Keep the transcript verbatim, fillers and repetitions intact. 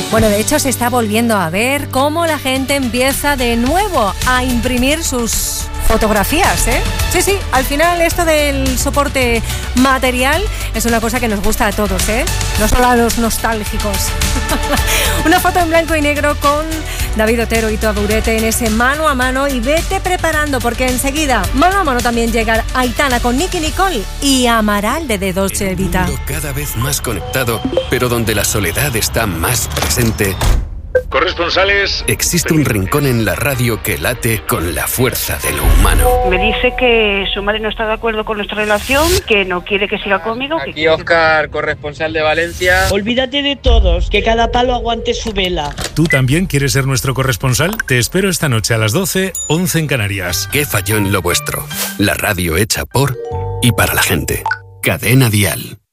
Bueno, de hecho se está volviendo a ver cómo la gente empieza de nuevo a imprimir sus fotografías, ¿eh? Sí, sí, al final esto del soporte material es una cosa que nos gusta a todos, ¿eh? No solo a los nostálgicos. Una foto en blanco y negro con David Otero y Taburete en ese mano a mano, y vete preparando porque enseguida mano a mano también llega Aitana con Nicky Nicole y Amaral de The Dolce Vita. Un mundo cada vez más conectado, pero donde la soledad está más presente. Corresponsales. Existe un rincón en la radio que late con la fuerza de lo humano. Me dice que su madre no está de acuerdo con nuestra relación, que no quiere que siga conmigo. Aquí que Óscar, que... corresponsal de Valencia. Olvídate de todos, que cada palo aguante su vela. ¿Tú también quieres ser nuestro corresponsal? Te espero esta noche a las doce, once en Canarias. ¿Qué falló en lo vuestro? La radio hecha por y para la gente. Cadena Dial.